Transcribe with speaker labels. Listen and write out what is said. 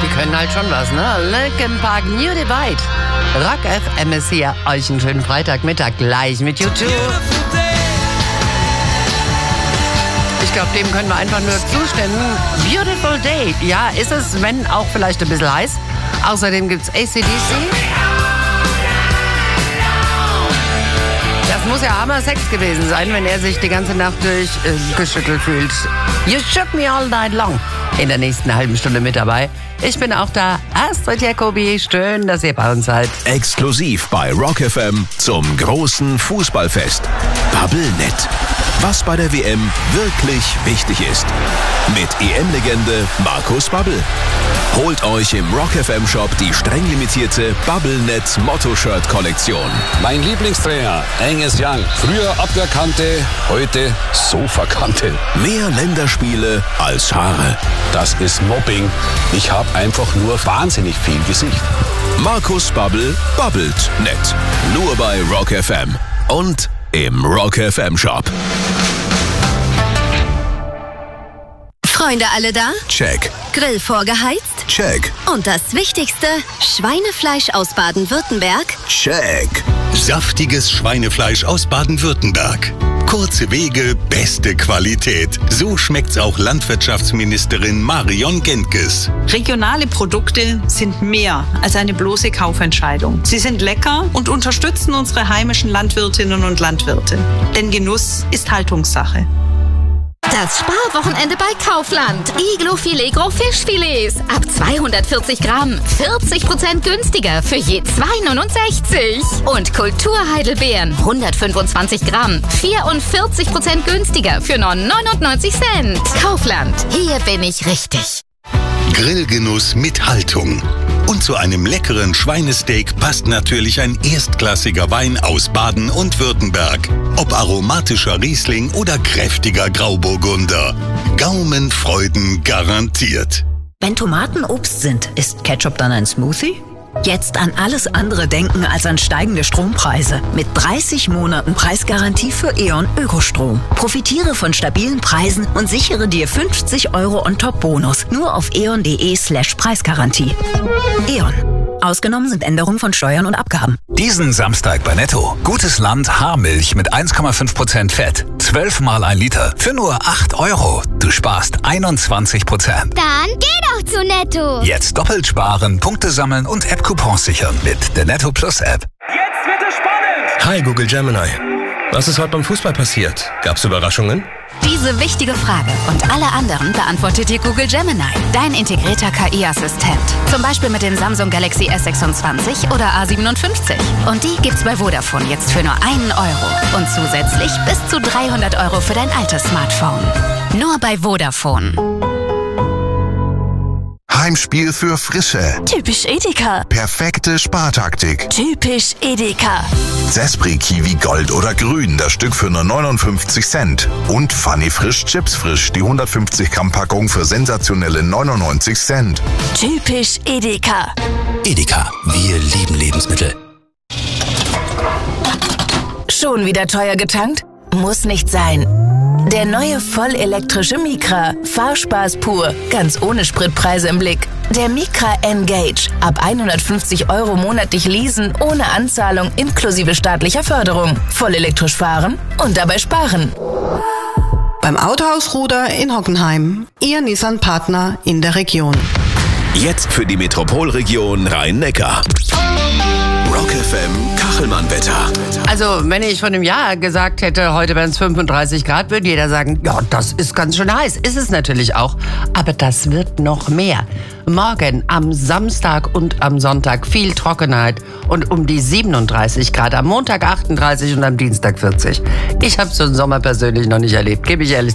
Speaker 1: Die können halt schon was, ne? Linkin Park, New Divide. Rock FM ist hier. Euch einen schönen Freitagmittag gleich mit YouTube. Ich glaube, dem können wir einfach nur zustimmen. Beautiful Day. Ja, ist es, wenn auch vielleicht ein bisschen heiß. Außerdem gibt's AC/DC. Das muss ja Hammer Sex gewesen sein, wenn er sich die ganze Nacht durchgeschüttelt fühlt. You shook me all night long. In der nächsten halben Stunde mit dabei. Ich bin auch da, Astrid Jacobi. Schön, dass ihr bei uns seid.
Speaker 2: Exklusiv bei Rock FM zum großen Fußballfest. Bubblenet. Was bei der WM wirklich wichtig ist. Mit EM-Legende Markus Babbel. Holt euch im Rock FM Shop die streng limitierte Bubblenet Motto-Shirt-Kollektion.
Speaker 3: Mein Lieblingstrainer, Angus Young. Früher Abwehrkante, heute Sofakante.
Speaker 2: Mehr Länderspiele als Haare.
Speaker 3: Das ist Mobbing. Ich habe einfach nur wahnsinnig viel Gesicht.
Speaker 2: Markus Babbel babbelt nett. Nur bei Rock FM und im Rock FM Shop.
Speaker 4: Freunde alle da?
Speaker 2: Check.
Speaker 4: Grill vorgeheizt?
Speaker 2: Check.
Speaker 4: Und das Wichtigste, Schweinefleisch aus Baden-Württemberg?
Speaker 2: Check.
Speaker 5: Saftiges Schweinefleisch aus Baden-Württemberg. Kurze Wege, beste Qualität. So schmeckt's auch Landwirtschaftsministerin Marion Gentges.
Speaker 6: Regionale Produkte sind mehr als eine bloße Kaufentscheidung. Sie sind lecker und unterstützen unsere heimischen Landwirtinnen und Landwirte. Denn Genuss ist Haltungssache.
Speaker 7: Das Sparwochenende bei Kaufland. Iglo Filegro Fischfilets. Ab 240 Gramm. 40% günstiger für je 2,69. Und Kulturheidelbeeren. 125 Gramm. 44% günstiger für nur 99 Cent. Kaufland. Hier bin ich richtig.
Speaker 5: Grillgenuss mit Haltung. Und zu einem leckeren Schweinesteak passt natürlich ein erstklassiger Wein aus Baden und Württemberg. Ob aromatischer Riesling oder kräftiger Grauburgunder. Gaumenfreuden garantiert.
Speaker 8: Wenn Tomaten Obst sind, ist Ketchup dann ein Smoothie? Jetzt an alles andere denken als an steigende Strompreise. Mit 30 Monaten Preisgarantie für E.ON Ökostrom. Profitiere von stabilen Preisen und sichere dir 50 € On-Top-Bonus. Nur auf eon.de/Preisgarantie. E.ON. Ausgenommen sind Änderungen von Steuern und Abgaben.
Speaker 9: Diesen Samstag bei Netto. Gutes Land Haarmilch mit 1,5% Fett. 12 mal 1 Liter. Für nur 8 €. Du sparst 21%.
Speaker 10: Dann geh doch zu Netto.
Speaker 9: Jetzt doppelt sparen, Punkte sammeln und App-Coupons sichern mit der Netto Plus App.
Speaker 11: Jetzt wird es spannend.
Speaker 12: Hi Google Gemini. Was ist heute beim Fußball passiert? Gab's Überraschungen?
Speaker 7: Diese wichtige Frage und alle anderen beantwortet dir Google Gemini, dein integrierter KI-Assistent. Zum Beispiel mit den Samsung Galaxy S26 oder A57. Und die gibt's bei Vodafone jetzt für nur 1 €. Und zusätzlich bis zu 300 € für dein altes Smartphone. Nur bei Vodafone.
Speaker 13: Heimspiel für Frische.
Speaker 7: Typisch Edeka.
Speaker 13: Perfekte Spartaktik.
Speaker 7: Typisch Edeka.
Speaker 13: Zespri Kiwi Gold oder Grün, das Stück für nur 59 Cent. Und Funny Frisch Chips Frisch, die 150 Gramm Packung für sensationelle 99 Cent.
Speaker 7: Typisch Edeka.
Speaker 9: Edeka, wir lieben Lebensmittel.
Speaker 14: Schon wieder teuer getankt? Muss nicht sein. Der neue vollelektrische Micra. Fahrspaß pur. Ganz ohne Spritpreise im Blick. Der Micra Engage. Ab 150 € monatlich leasen, ohne Anzahlung, inklusive staatlicher Förderung. Vollelektrisch fahren und dabei sparen.
Speaker 15: Beim Autohaus Ruder in Hockenheim. Ihr Nissan-Partner in der Region.
Speaker 2: Jetzt für die Metropolregion Rhein-Neckar. Rock FM Kachelmann-Wetter.
Speaker 1: Also, wenn ich vor einem Jahr gesagt hätte, heute wären es 35 Grad, würde jeder sagen, ja, das ist ganz schön heiß. Ist es natürlich auch, aber das wird noch mehr. Morgen, am Samstag und am Sonntag viel Trockenheit und um die 37 Grad. Am Montag 38 und am Dienstag 40. Ich habe so einen Sommer persönlich noch nicht erlebt, gebe ich ehrlich